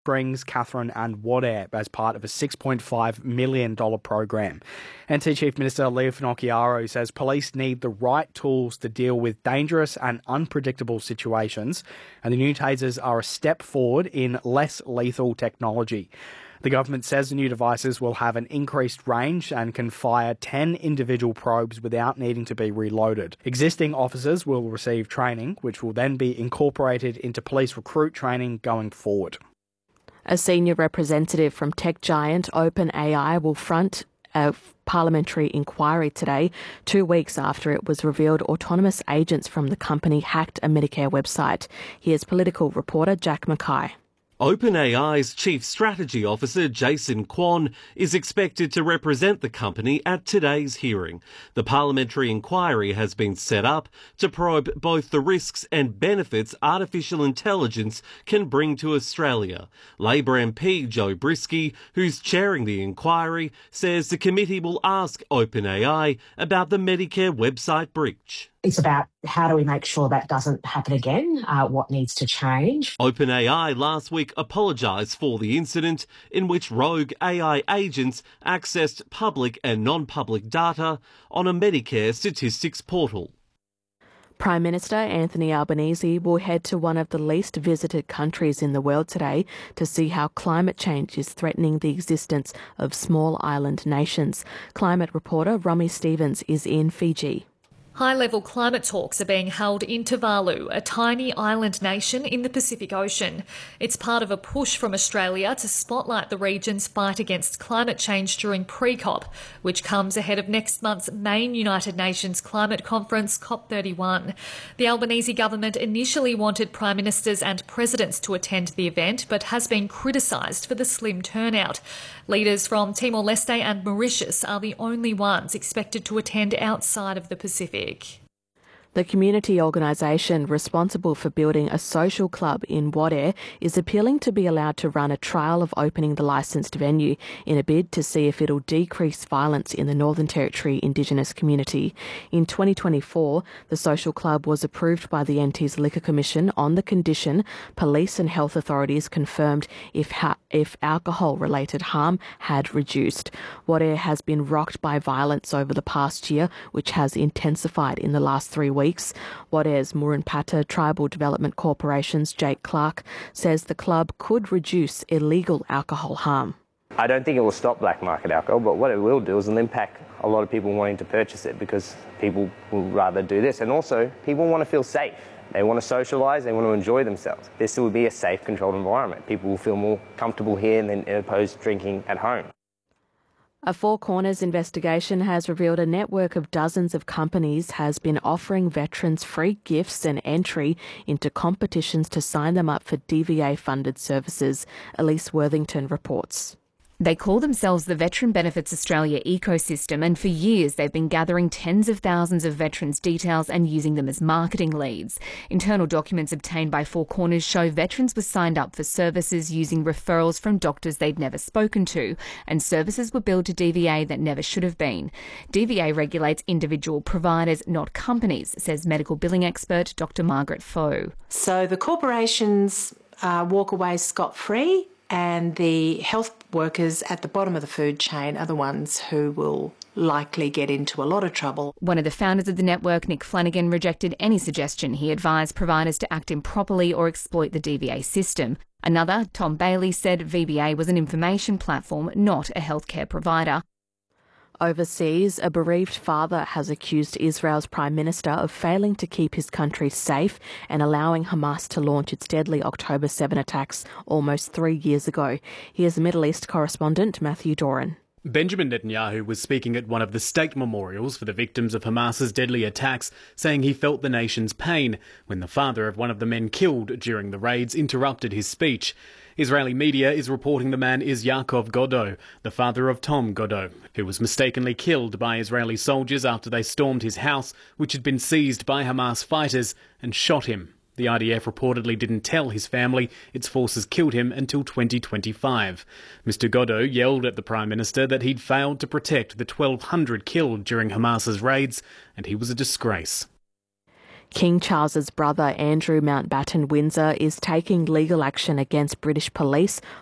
Springs, Katherine and Wadair as part of a $6.5 million program. NT Chief Minister Leo Finocchiaro says police need the right tools to deal with dangerous and unpredictable situations, and the new tasers are a step forward in less lethal technology. The government says the new devices will have an increased range and can fire 10 individual probes without needing to be reloaded. Existing officers will receive training, which will then be incorporated into police recruit training going forward. A senior representative from tech giant OpenAI will front a parliamentary inquiry today, 2 weeks after it was revealed autonomous agents from the company hacked a Medicare website. Here's political reporter Jack Mackay. OpenAI's Chief Strategy Officer Jason Kwon is expected to represent the company at today's hearing. The parliamentary inquiry has been set up to probe both the risks and benefits artificial intelligence can bring to Australia. Labor MP Joe Brisky, who's chairing the inquiry, says the committee will ask OpenAI about the Medicare website breach. It's about how do we make sure that doesn't happen again, what needs to change. OpenAI last week apologised for the incident in which rogue AI agents accessed public and non-public data on a Medicare statistics portal. Prime Minister Anthony Albanese will head to one of the least visited countries in the world today to see how climate change is threatening the existence of small island nations. Climate reporter Romy Stevens is in Fiji. High-level climate talks are being held in Tuvalu, a tiny island nation in the Pacific Ocean. It's part of a push from Australia to spotlight the region's fight against climate change during pre-COP, which comes ahead of next month's main United Nations climate conference, COP31. The Albanese government initially wanted prime ministers and presidents to attend the event, but has been criticised for the slim turnout. Leaders from Timor-Leste and Mauritius are the only ones expected to attend outside of the Pacific. The community organisation responsible for building a social club in Wadair is appealing to be allowed to run a trial of opening the licensed venue in a bid to see if it'll decrease violence in the Northern Territory Indigenous community. In 2024, the social club was approved by the NT's Liquor Commission on the condition police and health authorities confirmed if alcohol-related harm had reduced. Wadair has been rocked by violence over the past year, which has intensified in the last 3 weeks. Wadair's Murrunpata Tribal Development Corporation's Jake Clark says the club could reduce illegal alcohol harm. I don't think it will stop black market alcohol, but what it will do is it'll impact a lot of people wanting to purchase it because people will rather do this. And also, people want to feel safe. They want to socialise, they want to enjoy themselves. This will be a safe, controlled environment. People will feel more comfortable here than opposed to drinking at home. A Four Corners investigation has revealed a network of dozens of companies has been offering veterans free gifts and entry into competitions to sign them up for DVA-funded services. Elise Worthington reports. They call themselves the Veteran Benefits Australia ecosystem, and for years they've been gathering tens of thousands of veterans' details and using them as marketing leads. Internal documents obtained by Four Corners show veterans were signed up for services using referrals from doctors they'd never spoken to, and services were billed to DVA that never should have been. DVA regulates individual providers, not companies, says medical billing expert Dr. Margaret Foe. So the corporations walk away scot-free, and the health workers at the bottom of the food chain are the ones who will likely get into a lot of trouble. One of the founders of the network, Nick Flanagan, rejected any suggestion he advised providers to act improperly or exploit the DVA system. Another, Tom Bailey, said VBA was an information platform, not a healthcare provider. Overseas, a bereaved father has accused Israel's Prime Minister of failing to keep his country safe and allowing Hamas to launch its deadly October 7 attacks almost 3 years ago. Here's Middle East correspondent Matthew Doran. Benjamin Netanyahu was speaking at one of the state memorials for the victims of Hamas's deadly attacks, saying he felt the nation's pain when the father of one of the men killed during the raids interrupted his speech. Israeli media is reporting the man is Yaakov Godo, the father of Tom Godo, who was mistakenly killed by Israeli soldiers after they stormed his house, which had been seized by Hamas fighters, and shot him. The IDF reportedly didn't tell his family its forces killed him until 2025. Mr. Godo yelled at the Prime Minister that he'd failed to protect the 1,200 killed during Hamas's raids, and he was a disgrace. King Charles's brother, Andrew Mountbatten Windsor, is taking legal action against British police